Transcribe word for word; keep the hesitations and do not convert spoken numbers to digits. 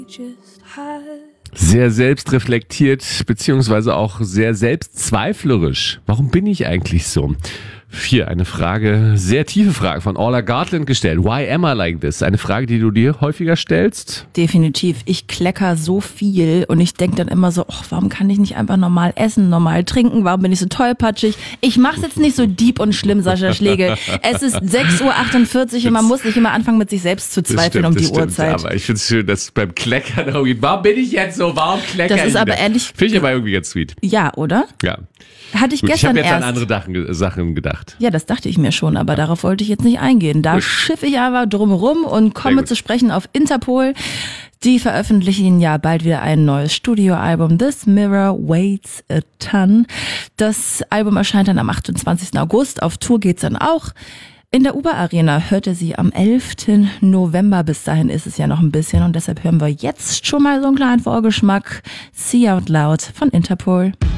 Sehr selbstreflektiert, beziehungsweise auch sehr selbstzweiflerisch. Warum bin ich eigentlich so? Hier eine Frage, sehr tiefe Frage von Orla Gartland gestellt. Why am I like this? Eine Frage, die du dir häufiger stellst? Definitiv. Ich klecker so viel und ich denke dann immer so, oh, warum kann ich nicht einfach normal essen, normal trinken? Warum bin ich so tollpatschig? Ich mach's jetzt nicht so deep und schlimm, Sascha Schlegel. Es ist sechs Uhr achtundvierzig und man muss nicht immer anfangen, mit sich selbst zu zweifeln stimmt, um die stimmt, Uhrzeit. Aber ich finde es schön, dass beim Kleckern irgendwie, warum bin ich jetzt so, warum kleckern Das ist aber ehrlich... Finde ich aber irgendwie ganz sweet. Ja, oder? Ja. Hatte ich Gut, gestern ich habe jetzt erst. an andere Dachen, Sachen gedacht. Ja, das dachte ich mir schon, aber darauf wollte ich jetzt nicht eingehen. Da schiffe ich aber drumherum und komme zu sprechen auf Interpol. Die veröffentlichen ja bald wieder ein neues Studioalbum. This Mirror Weighs a Ton. Das Album erscheint dann am achtundzwanzigsten August. Auf Tour geht's dann auch. In der Uber Arena hört er sie am elften November. Bis dahin ist es ja noch ein bisschen und deshalb hören wir jetzt schon mal so einen kleinen Vorgeschmack. See Out Loud von Interpol.